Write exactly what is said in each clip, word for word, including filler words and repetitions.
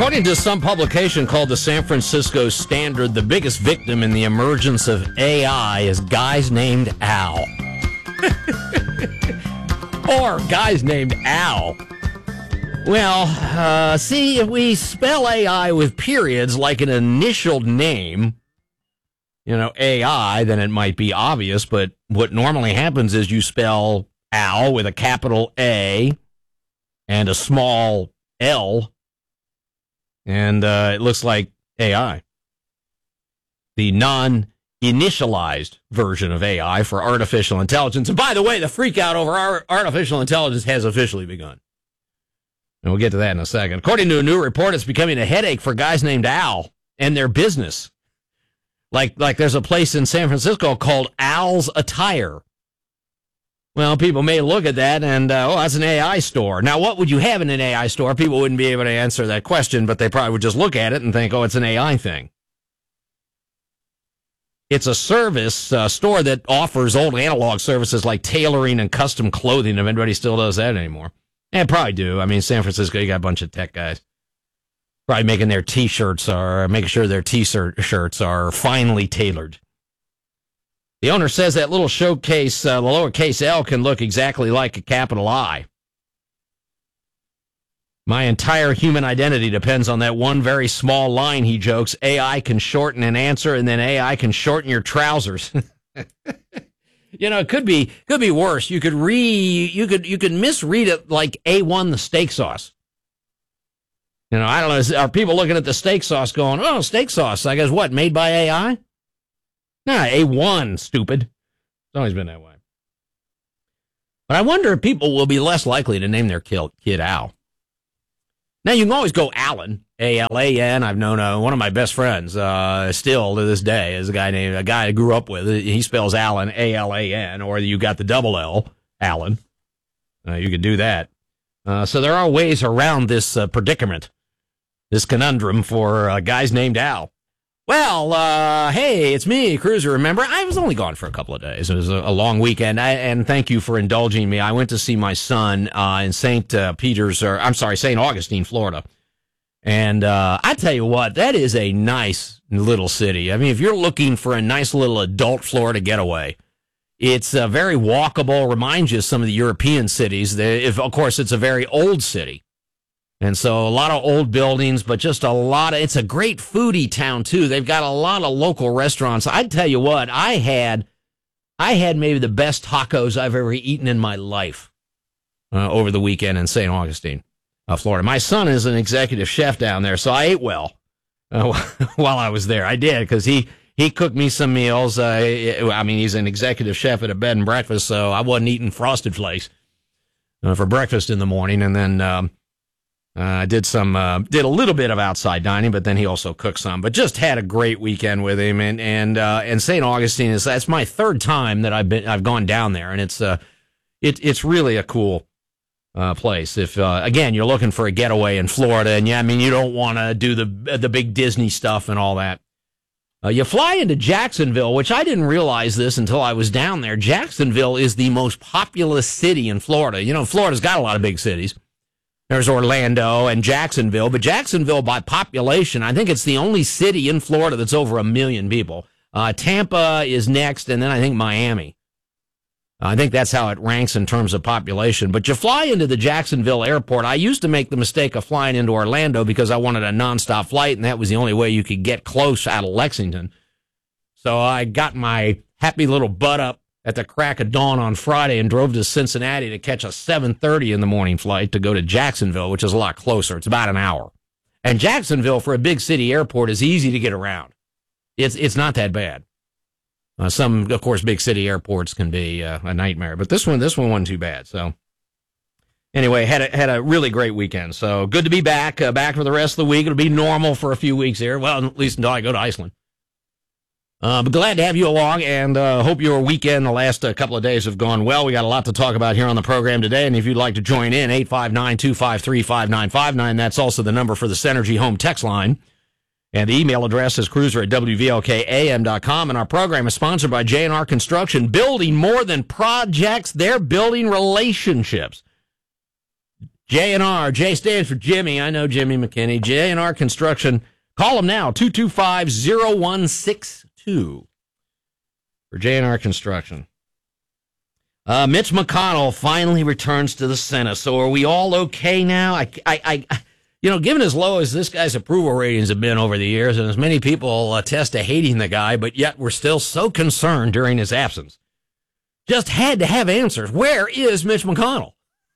According to some publication called the San Francisco Standard, the biggest victim in the emergence of A I is guys named Al. Or guys named Al. Well, uh, see, if we spell A I with periods like an initial name, you know, A I, then it might be obvious, but what normally happens is you spell Al with a capital A and a small L, and uh, it looks like A I. The non-initialized version of A I for artificial intelligence. And by the way, the freak out over our artificial intelligence has officially begun. And we'll get to that in a second. According to a new report, it's becoming a headache for guys named Al and their business. Like, like there's a place in San Francisco called Al's Attire. Well, people may look at that and, uh, oh, that's an A I store. Now, what would you have in an A I store? People wouldn't be able to answer that question, but they probably would just look at it and think, oh, it's an A I thing. It's a service uh, store that offers old analog services like tailoring and custom clothing, if anybody still does that anymore. Yeah, probably do. I mean, San Francisco, you got a bunch of tech guys. Probably making their T-shirts or making sure their T-shirts are finely tailored. The owner says that little showcase, uh, the lowercase L, can look exactly like a capital I. My entire human identity depends on that one very small line, he jokes. A I can shorten an answer, and then A I can shorten your trousers. You know, it could be could be worse. You could re you could you could misread it like A one, the steak sauce. You know, I don't know. Are people looking at the steak sauce going, oh, steak sauce? I guess what, made by A I? Nah, A one, stupid. It's always been that way. But I wonder if people will be less likely to name their kid Al. Now, you can always go Alan, A L A N. I've known uh, one of my best friends uh, still to this day is a guy named, a guy I grew up with. He spells Alan, A L A N, or you got the double L, Alan. Uh, you could do that. Uh, so there are ways around this uh, predicament, this conundrum for uh, guys named Al. Well, uh, hey, it's me, Cruiser. Remember, I was only gone for a couple of days. It was a, a long weekend, I, and thank you for indulging me. I went to see my son uh, in Saint Uh, Peter's, or I'm sorry, Saint Augustine, Florida. And uh, I tell you what, that is a nice little city. I mean, if you're looking for a nice little adult Florida getaway, it's uh, very walkable, reminds you of some of the European cities. They, if, of course, it's a very old city. And so a lot of old buildings, but just a lot of, it's a great foodie town too. They've got a lot of local restaurants. I'd tell you what, I had, I had maybe the best tacos I've ever eaten in my life uh, over the weekend in Saint Augustine, uh, Florida. My son is an executive chef down there, so I ate well uh, while I was there. I did, because he, he cooked me some meals. Uh, I mean, he's an executive chef at a bed and breakfast, so I wasn't eating Frosted Flakes uh, for breakfast in the morning, and then, um, I uh, did some, uh, did a little bit of outside dining, but then he also cooked some, but just had a great weekend with him. And, and, uh, and Saint Augustine is, that's my third time that I've been, I've gone down there, and it's, uh, it, it's really a cool, uh, place. If, uh, again, you're looking for a getaway in Florida, and yeah, I mean, you don't want to do the, the big Disney stuff and all that. Uh, you fly into Jacksonville, which I didn't realize this until I was down there. Jacksonville is the most populous city in Florida. You know, Florida's got a lot of big cities. There's Orlando and Jacksonville, but Jacksonville by population, I think it's the only city in Florida that's over a million people. Uh, Tampa is next, and then I think Miami. I think that's how it ranks in terms of population. But you fly into the Jacksonville airport. I used to make the mistake of flying into Orlando because I wanted a nonstop flight, and that was the only way you could get close out of Lexington. So I got my happy little butt up at the crack of dawn on Friday and drove to Cincinnati to catch a seven thirty in the morning flight to go to Jacksonville, which is a lot closer. It's about an hour. And Jacksonville, for a big city airport, is easy to get around. It's it's not that bad. Uh, some, of course, big city airports can be uh, a nightmare, but this one this one wasn't too bad. So anyway, had a, had a really great weekend. So good to be back, uh, back for the rest of the week. It'll be normal for a few weeks here. Well, at least until I go to Iceland. Uh, but glad to have you along, and uh, hope your weekend, the last uh, couple of days have gone well. We got a lot to talk about here on the program today, and if you'd like to join in, eight five nine, two five three, five nine five nine. That's also the number for the Synergy Home text line. And the email address is cruiser at W V L K A M dot com. And our program is sponsored by J and R Construction. Building more than projects, they're building relationships. J and R. J stands for Jimmy. I know Jimmy McKinney. J and R Construction. Call them now, two two five, zero one six two for J and R Construction. Uh, Mitch McConnell finally returns to the Senate. So are we all okay now? I, I, I, you know, given as low as this guy's approval ratings have been over the years, and as many people attest to hating the guy, but yet we're still so concerned during his absence. Just had to have answers. Where is Mitch McConnell?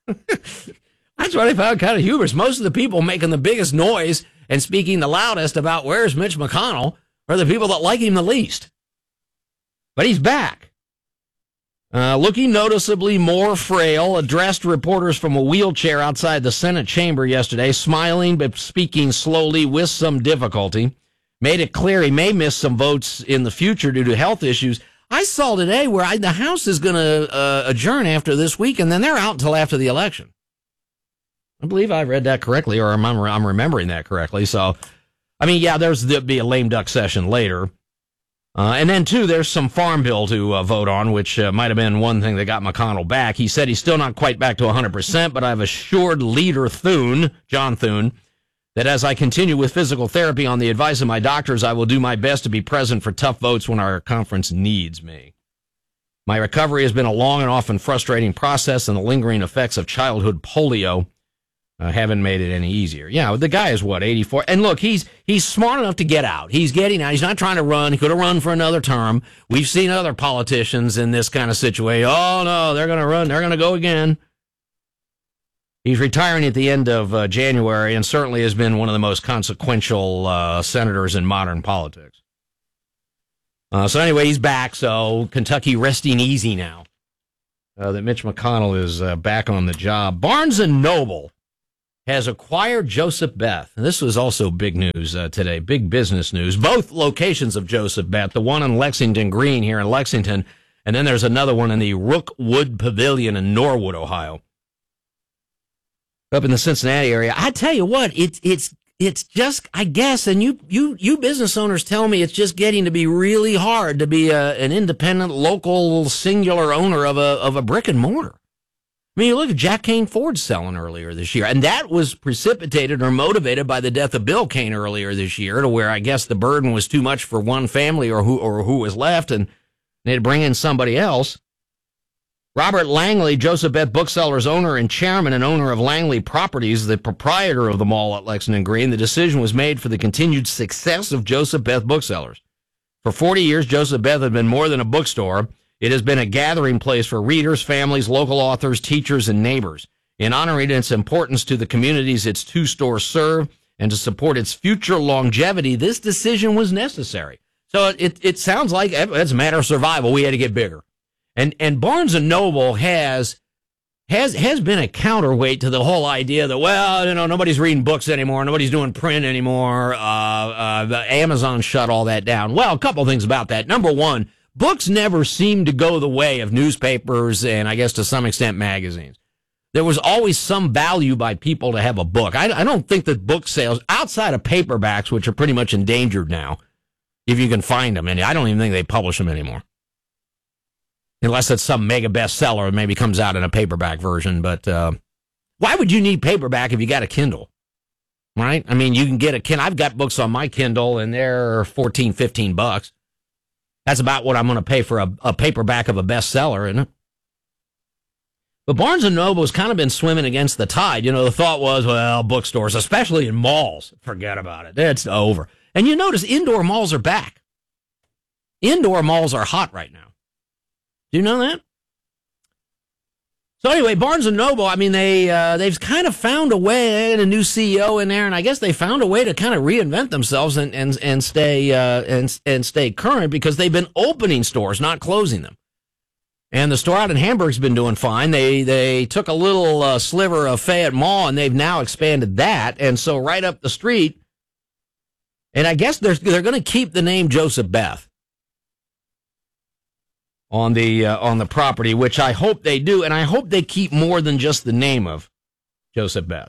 That's what I found kind of humorous. Most of the people making the biggest noise and speaking the loudest about where's Mitch McConnell are the people that like him the least. But he's back. Uh, looking noticeably more frail, addressed reporters from a wheelchair outside the Senate chamber yesterday, smiling but speaking slowly with some difficulty. Made it clear he may miss some votes in the future due to health issues. I saw today where I, the House is going to uh, adjourn after this week, and then they're out until after the election. I believe I read that correctly, or I'm, I'm remembering that correctly. So, I mean, yeah, there's there'll be a lame duck session later. Uh, and then, too, there's some farm bill to uh, vote on, which uh, might have been one thing that got McConnell back. He said he's still not quite back to one hundred percent, but I've assured Leader Thune, John Thune, that as I continue with physical therapy on the advice of my doctors, I will do my best to be present for tough votes when our conference needs me. My recovery has been a long and often frustrating process, and the lingering effects of childhood polio Uh, haven't made it any easier. Yeah, the guy is, what, eighty-four? And look, he's he's smart enough to get out. He's getting out. He's not trying to run. He could have run for another term. We've seen other politicians in this kind of situation. Oh, no, they're going to run. They're going to go again. He's retiring at the end of uh, January and certainly has been one of the most consequential uh, senators in modern politics. Uh, so anyway, he's back. So Kentucky resting easy now uh, that Mitch McConnell is uh, back on the job. Barnes and Noble has acquired Joseph Beth. And this was also big news uh, today, big business news. Both locations of Joseph Beth, the one in Lexington Green here in Lexington, and then there's another one in the Rookwood Pavilion in Norwood, Ohio, up in the Cincinnati area. I tell you what, it's it's it's just, I guess, and you you you business owners tell me it's just getting to be really hard to be a, an independent, local, singular owner of a of a brick and mortar. I mean, you look at Jack Kane Ford selling earlier this year, and that was precipitated or motivated by the death of Bill Kane earlier this year, to where I guess the burden was too much for one family or who or who was left, and they had to bring in somebody else. Robert Langley, Joseph Beth Booksellers owner and chairman and owner of Langley Properties, the proprietor of the mall at Lexington Green, the decision was made for the continued success of Joseph Beth Booksellers. For forty years, Joseph Beth had been more than a bookstore. It has been a gathering place for readers, families, local authors, teachers, and neighbors. In honoring its importance to the communities its two stores serve and to support its future longevity, this decision was necessary. So it it sounds like it's a matter of survival. We had to get bigger. And and Barnes and Noble has has has been a counterweight to the whole idea that, well, you know, nobody's reading books anymore, nobody's doing print anymore. Uh, uh, Amazon shut all that down. Well, a couple of things about that. Number one, books never seemed to go the way of newspapers and, I guess, to some extent, magazines. There was always some value by people to have a book. I, I don't think that book sales, outside of paperbacks, which are pretty much endangered now, if you can find them, and I don't even think they publish them anymore. Unless it's some mega bestseller, it maybe comes out in a paperback version. But uh, why would you need paperback if you got a Kindle? Right? I mean, you can get a Kindle. I've got books on my Kindle, and they're fourteen, fifteen bucks. That's about what I'm going to pay for a, a paperback of a bestseller, isn't it? But Barnes and Noble's kind of been swimming against the tide. You know, the thought was, well, bookstores, especially in malls, forget about it. It's over. And you notice indoor malls are back. Indoor malls are hot right now. Do you know that? So anyway, Barnes and Noble, I mean, they, uh, they've kind of found a way, they had a new C E O in there, and I guess they found a way to kind of reinvent themselves and, and, and stay, uh, and, and stay current, because they've been opening stores, not closing them. And the store out in Hamburg's been doing fine. They, they took a little, uh, sliver of Fayette Mall, and they've now expanded that. And so right up the street, and I guess they're, they're going to keep the name Joseph Beth on the uh, on the property, which I hope they do, and I hope they keep more than just the name of Joseph Beth.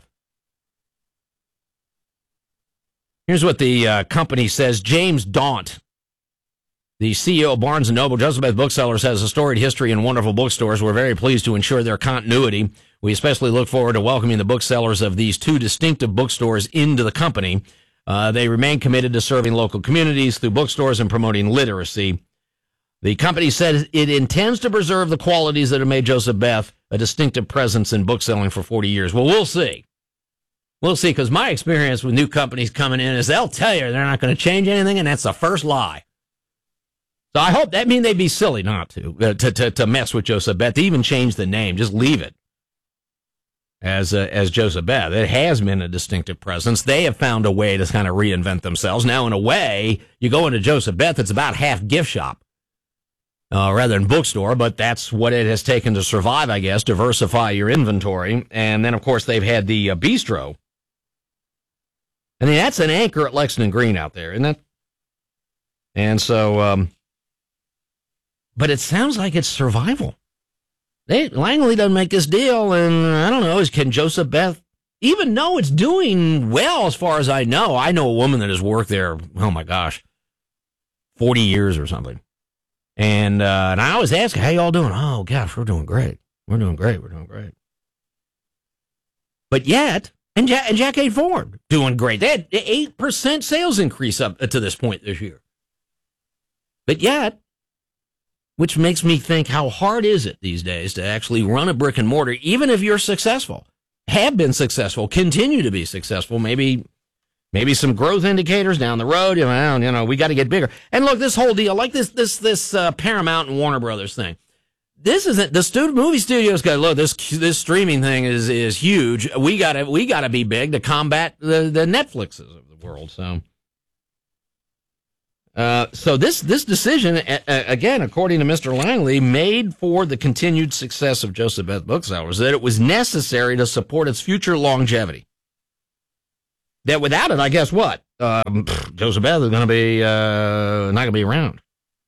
Here's what the uh, company says. James Daunt, the C E O of Barnes and Noble, Joseph Beth Booksellers has a storied history in wonderful bookstores. We're very pleased to ensure their continuity. We especially look forward to welcoming the booksellers of these two distinctive bookstores into the company. Uh, they remain committed to serving local communities through bookstores and promoting literacy. The company said it intends to preserve the qualities that have made Joseph Beth a distinctive presence in bookselling for forty years. Well, we'll see. We'll see, because my experience with new companies coming in is they'll tell you they're not going to change anything, and that's the first lie. So I hope that means they'd be silly not to, uh, to, to, to mess with Joseph Beth, to even change the name. Just leave it as uh, as Joseph Beth. It has been a distinctive presence. They have found a way to kind of reinvent themselves. Now, in a way, you go into Joseph Beth, it's about half gift shop uh, rather than bookstore, but that's what it has taken to survive, I guess, diversify your inventory. And then, of course, they've had the uh, bistro. I mean, that's an anchor at Lexington Green out there, isn't it? And so, um, but it sounds like it's survival. They, Langley doesn't make this deal, and I don't know, is, can Joseph Beth even know it's doing well as far as I know? I know a woman that has worked there, oh my gosh, forty years or something. And, uh, and I always ask, how y'all doing? Oh, gosh, we're doing great. We're doing great. We're doing great. But yet, and, ja- and Jackade Ford doing great. They had eight percent sales increase up to this point this year. But yet, which makes me think, how hard is it these days to actually run a brick and mortar, even if you're successful, have been successful, continue to be successful, maybe maybe some growth indicators down the road, you know, you know we got to get bigger. And look, this whole deal, like this this this uh, Paramount and Warner Brothers thing, this isn't, the stu- movie studios go, look, this this streaming thing is is huge. We got to we got to be big to combat the, the Netflixes of the world, so... Uh, so this this decision, uh, again, according to Mister Langley, made for the continued success of Joseph Beth Booksellers, that it was necessary to support its future longevity. That without it, I guess what? Um, Joseph Beth is going to be uh, not going to be around.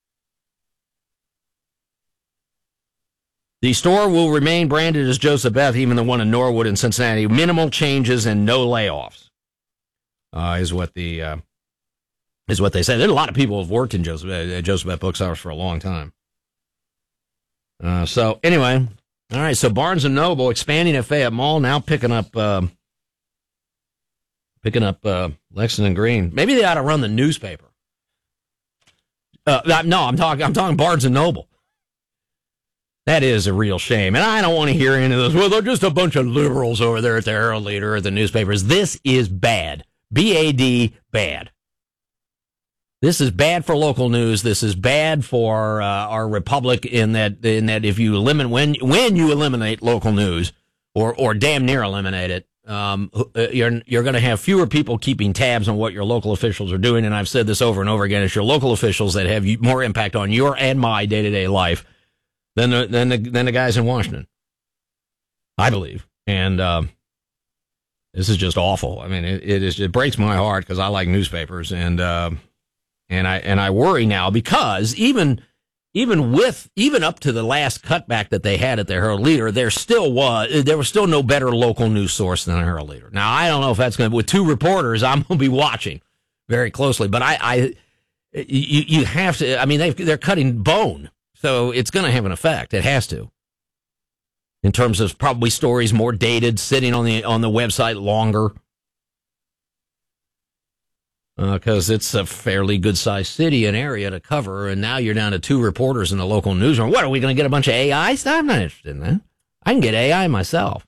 The store will remain branded as Joseph Beth, even the one in Norwood and Cincinnati. Minimal changes and no layoffs, uh, is what the... Uh, is what they say. There's a lot of people who have worked in Joseph, uh, Joseph Beth Booksellers for a long time. Uh, so, anyway, all right, so Barnes and Noble expanding at Fayette Mall, now picking up uh, picking up uh, Lexington Green. Maybe they ought to run the newspaper. Uh, no, I'm talking I'm talking Barnes and Noble. That is a real shame, and I don't want to hear any of this. Well, they're just a bunch of liberals over there at the Herald Leader or the newspapers. This is bad. B A D, bad. This is bad for local news. This is bad for uh, our republic in that in that if you eliminate when when you eliminate local news or or damn near eliminate it, um, you're you're going to have fewer people keeping tabs on what your local officials are doing. And I've said this over and over again: it's your local officials that have more impact on your and my day to day life than the, than the than the guys in Washington. I believe, and um, this is just awful. I mean, it, it is it breaks my heart because I like newspapers and. Uh, And I and I worry now because even even with even up to the last cutback that they had at the Herald Leader, there still was there was still no better local news source than the Herald Leader. Now I don't know if that's going to with two reporters. I'm going to be watching very closely, but I, I you you have to. I mean they they're cutting bone, so it's going to have an effect. It has to. In terms of probably stories more dated, sitting on the on the website longer. Because uh, it's a fairly good-sized city and area to cover, and now you're down to two reporters in the local newsroom. What, are we going to get a bunch of A I stuff? I'm not interested in that. I can get A I myself.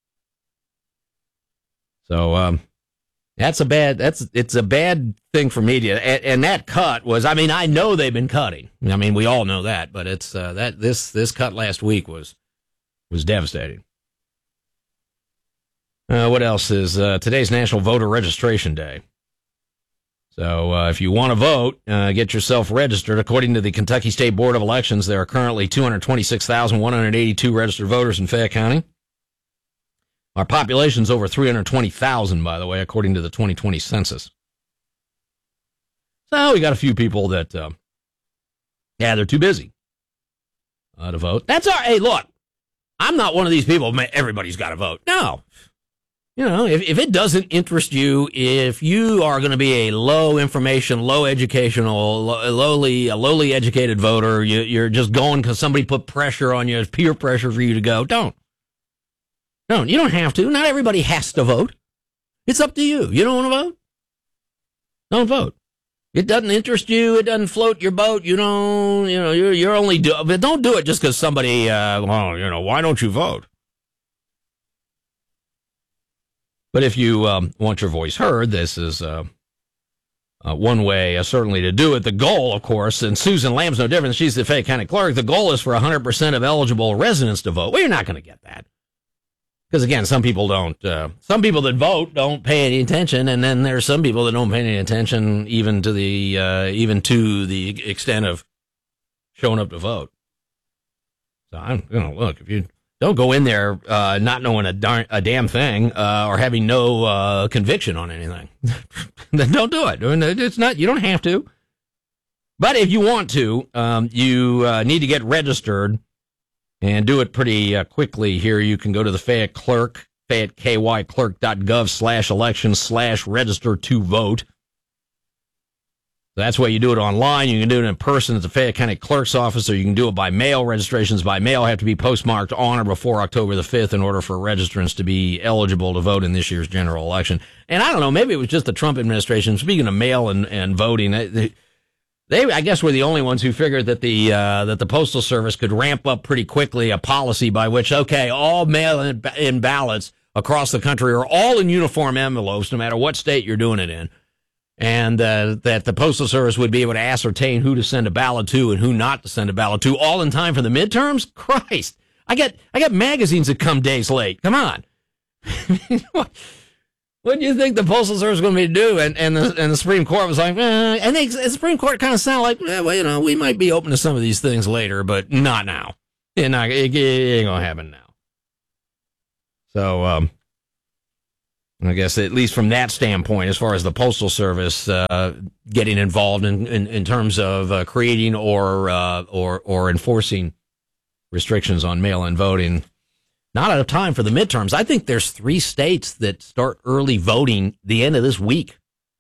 So um, that's a bad. That's it's a bad thing for media. And, and that cut was. I mean, I know they've been cutting. I mean, we all know that. But it's uh, that this this cut last week was was devastating. Uh, what else is uh, today's National Voter Registration Day? So uh, if you want to vote, uh, get yourself registered. According to the Kentucky State Board of Elections, there are currently two hundred twenty-six thousand one hundred eighty-two registered voters in Fayette County. Our population's over three hundred twenty thousand, by the way, according to the twenty twenty census. So we got a few people that, uh, yeah, they're too busy uh, to vote. That's all right. Hey, look, I'm not one of these people, man, everybody's got to vote. No. You know, if, if it doesn't interest you, if you are going to be a low information, low educational, lowly, a lowly educated voter, you, you're just going because somebody put pressure on you, peer pressure for you to go, don't. No, you don't have to. Not everybody has to vote. It's up to you. You don't want to vote? Don't vote. It doesn't interest you. It doesn't float your boat. You don't, you know, you're, you're only do, but don't do it just because somebody, uh, well, you know, why don't you vote? But if you um, want your voice heard, this is uh, uh, one way, uh, certainly, to do it. The goal, of course, and Susan Lamb's no different. She's the Fayette County clerk. The goal is for one hundred percent of eligible residents to vote. Well, you're not going to get that. Because, again, some people don't, uh, some people that vote don't pay any attention, and then there's some people that don't pay any attention even to the, uh, even to the extent of showing up to vote. So, I'm, you know, look, if you don't go in there, uh, not knowing a darn, a damn thing, uh, or having no, uh, conviction on anything, then don't do it. It's not, you don't have to. But if you want to, um, you, uh, need to get registered. And do it pretty uh, quickly here. You can go to the Fayette Clerk, Fayette K Y clerk dot gov slash election slash register to vote. That's why you do it online. You can do it in person at the Fayette County Clerk's office, or you can do it by mail. Registrations by mail have to be postmarked on or before October the fifth in order for registrants to be eligible to vote in this year's general election. And I don't know, maybe it was just the Trump administration. Speaking of mail and, and voting, they, They, I guess, were the only ones who figured that the uh, that the Postal Service could ramp up pretty quickly a policy by which, okay, all mail-in in ballots across the country are all in uniform envelopes, no matter what state you're doing it in, and uh, that the Postal Service would be able to ascertain who to send a ballot to and who not to send a ballot to, all in time for the midterms. Christ, I get I get magazines that come days late. Come on. What do you think the Postal Service is going to be do? And and the, and the Supreme Court was like, eh, and they, the Supreme Court kind of sounded like, eh, well, you know, we might be open to some of these things later, but not now. It, not, it, it ain't going to happen now. So, um, I guess at least from that standpoint, as far as the Postal Service uh, getting involved in, in, in terms of uh, creating or uh, or or enforcing restrictions on mail-in voting. Not out of time for the midterms. I think there's three states that start early voting the end of this week.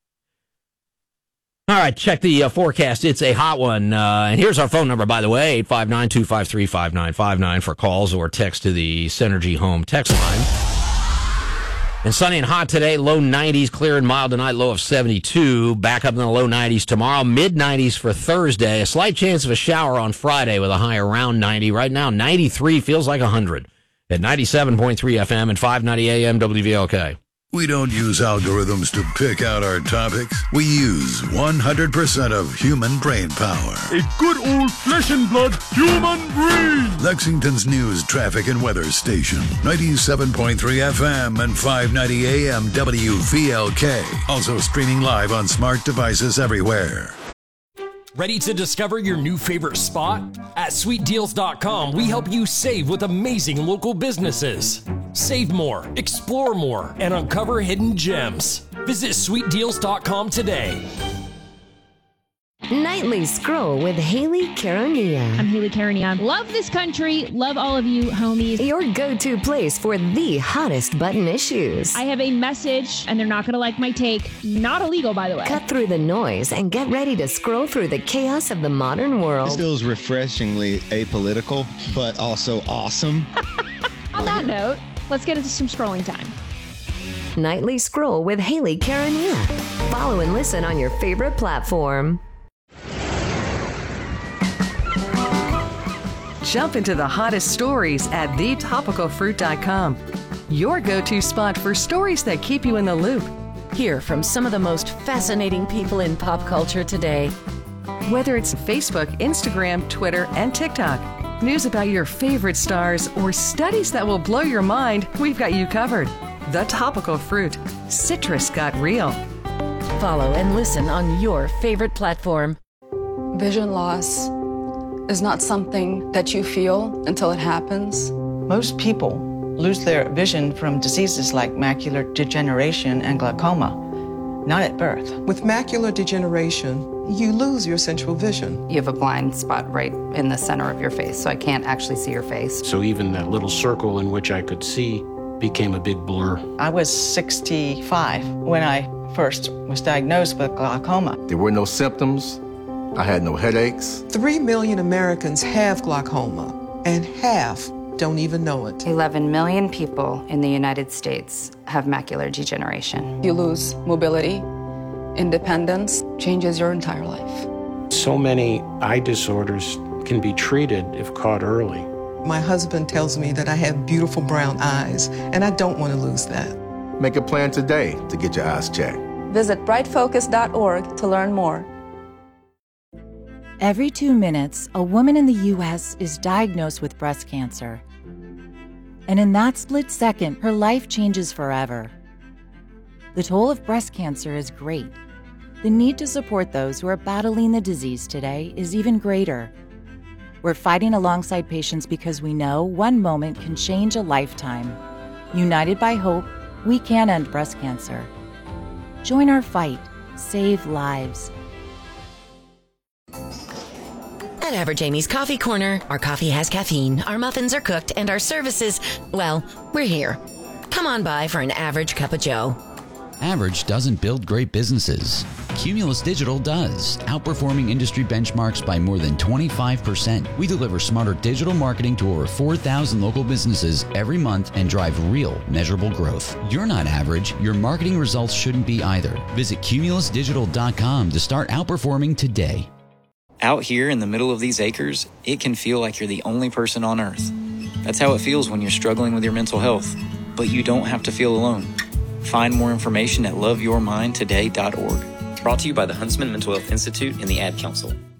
All right, check the uh, forecast. It's a hot one. Uh, and here's our phone number, by the way, eight five nine, two five three, five nine five nine for calls or text to the Synergy Home text line. And sunny and hot today, low nineties, clear and mild tonight, low of seventy-two. Back up in the low nineties tomorrow, mid nineties for Thursday. A slight chance of a shower on Friday with a high around ninety. Right now, ninety-three feels like one hundred. At ninety-seven point three F M and five ninety A M W V L K. We don't use algorithms to pick out our topics. We use one hundred percent of human brain power. A good old flesh and blood human brain. Lexington's news, traffic, and weather station. ninety-seven point three F M and five ninety A M W V L K. Also streaming live on smart devices everywhere. Ready to discover your new favorite spot? At sweet deals dot com, we help you save with amazing local businesses. Save more, explore more, and uncover hidden gems. Visit sweet deals dot com today. Nightly Scroll with Haley Caronia. I'm Haley Caronia. Love this country. Love all of you, homies. Your go-to place for the hottest button issues. I have a message, and they're not going to like my take. Not illegal, by the way. Cut through the noise and get ready to scroll through the chaos of the modern world. This feels refreshingly apolitical, but also awesome. On that note, let's get into some scrolling time. Nightly Scroll with Haley Caronia. Follow and listen on your favorite platform. Jump into the hottest stories at the topical fruit dot com. Your go-to spot for stories that keep you in the loop. Hear from some of the most fascinating people in pop culture today. Whether it's Facebook, Instagram, Twitter, and TikTok, news about your favorite stars, or studies that will blow your mind, we've got you covered. The Topical Fruit. Citrus got real. Follow and listen on your favorite platform. Vision loss is not something that you feel until it happens. Most people lose their vision from diseases like macular degeneration and glaucoma, not at birth. With macular degeneration, you lose your central vision. You have a blind spot right in the center of your face, so I can't actually see your face. So even that little circle in which I could see became a big blur. I was sixty-five when I first was diagnosed with glaucoma. There were no symptoms. I had no headaches. Three million Americans have glaucoma, and half don't even know it. eleven million people in the United States have macular degeneration. You lose mobility, independence, changes your entire life. So many eye disorders can be treated if caught early. My husband tells me that I have beautiful brown eyes, and I don't want to lose that. Make a plan today to get your eyes checked. Visit bright focus dot org to learn more. Every two minutes, a woman in the U S is diagnosed with breast cancer. And in that split second, her life changes forever. The toll of breast cancer is great. The need to support those who are battling the disease today is even greater. We're fighting alongside patients because we know one moment can change a lifetime. United by hope, we can end breast cancer. Join our fight. Save lives. At Average Amy's Coffee Corner, our coffee has caffeine, our muffins are cooked, and our services, well, we're here. Come on by for an average cup of joe. Average doesn't build great businesses. Cumulus Digital does, outperforming industry benchmarks by more than twenty-five percent. We deliver smarter digital marketing to over four thousand local businesses every month and drive real, measurable growth. You're not average. Your marketing results shouldn't be either. Visit cumulus digital dot com to start outperforming today. Out here in the middle of these acres, it can feel like you're the only person on Earth. That's how it feels when you're struggling with your mental health. But you don't have to feel alone. Find more information at love your mind today dot org. Brought to you by the Huntsman Mental Health Institute and the Ad Council.